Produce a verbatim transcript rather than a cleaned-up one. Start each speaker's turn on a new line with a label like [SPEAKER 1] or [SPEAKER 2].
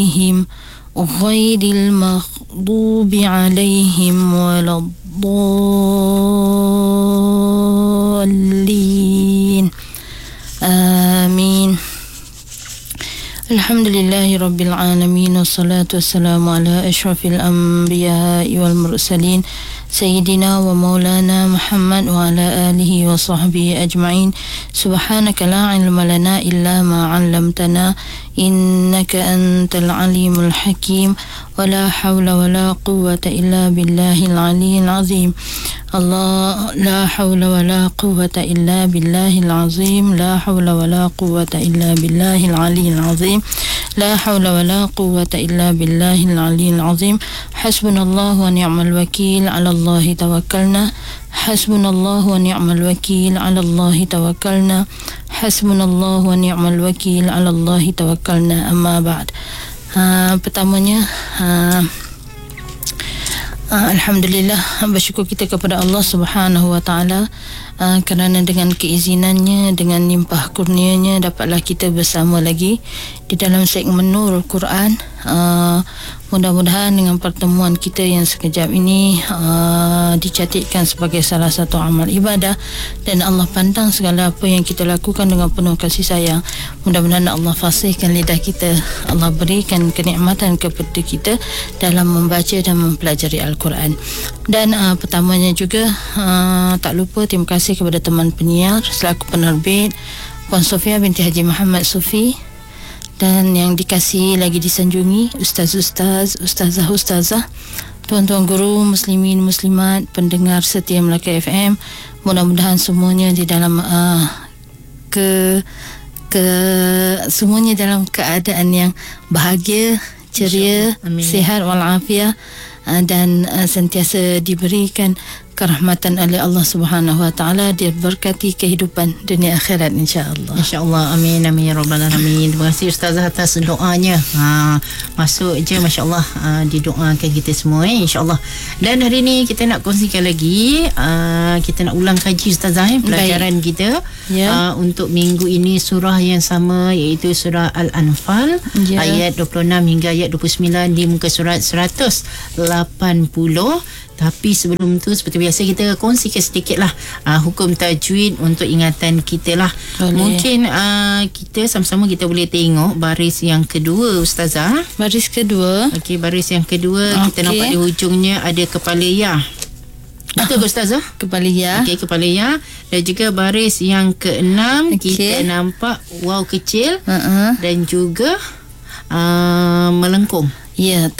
[SPEAKER 1] عليهم غير المغضوب عليهم ولا الضالين آمين. الحمد لله رب العالمين والصلاة والسلام على أشرف الأنبياء والمرسلين سيدنا ومولانا محمد وعلى آله وصحبه أجمعين. سبحانك لا علم لنا إلا ما علمتنا إنك أنت العليم الحكيم ولا حول ولا قوة إلا بالله العلي العظيم. الله لا حول ولا قوة إلا بالله العظيم. لا حول ولا قوة إلا بالله العلي العظيم. لا حول ولا قوة إلا بالله العلي العظيم. حسبنا الله ونعم الوكيل على الله توكلنا. حسبنا الله ونعم الوكيل على الله توكلنا. حسبنا الله ونعم الوكيل على الله توكلنا. أما بعد. Uh, pertamanya uh, uh, Alhamdulillah, bersyukur kita kepada Allah Subhanahu Wa Taala uh, kerana dengan keizinannya, dengan limpah kurnianya dapatlah kita bersama lagi di dalam segmen Nurul Quran. Uh, mudah-mudahan dengan pertemuan kita yang sekejap ini uh, dicatatkan sebagai salah satu amal ibadah dan Allah pandang segala apa yang kita lakukan dengan penuh kasih sayang. Mudah-mudahan Allah fasihkan lidah kita, Allah berikan kenikmatan kepada kita dalam membaca dan mempelajari Al-Quran. Dan uh, pertamanya juga uh, tak lupa terima kasih kepada teman penyiar selaku penerbit Puan Sofia binti Haji Muhammad Sufi, dan yang dikasihi lagi disanjungi ustaz-ustaz, ustazah-ustazah, tuan-tuan guru, muslimin, muslimat, pendengar setia Melaka F M. Mudah-mudahan semuanya di dalam uh, ke ke semuanya dalam keadaan yang bahagia, ceria, sihat walafiat, uh, dan uh, sentiasa diberikan kerahmatan oleh Allah Subhanahu Wa Taala, diberkati kehidupan dunia akhirat insya-Allah.
[SPEAKER 2] Insya-Allah, amin amin ya rabbal alamin. Terima kasih ustazah atas doanya. Ha, masuk je masya-Allah, uh, didoakan kita semua eh, insya-Allah. Dan hari ni kita nak kongsikan lagi, uh, kita nak ulang kaji ustazah eh, pelajaran Baik. kita yeah. uh, untuk minggu ini surah yang sama, iaitu surah Al-Anfal yeah. ayat dua puluh enam hingga ayat dua puluh sembilan di muka surat seratus lapan puluh. Tapi sebelum tu, seperti biasa, kita kongsikan sedikit lah uh, hukum tajwid untuk ingatan kita lah. Boleh. Mungkin uh, kita sama-sama kita boleh tengok baris yang kedua ustazah.
[SPEAKER 1] Baris kedua.
[SPEAKER 2] Okey, baris yang kedua okay. Kita nampak di hujungnya ada kepala ya. Betul ke ustazah?
[SPEAKER 1] Kepala ya.
[SPEAKER 2] Okey, kepala ya. Dan juga baris yang keenam okay. Kita nampak waw kecil uh-uh. dan juga uh, melengkung.
[SPEAKER 1] Ya,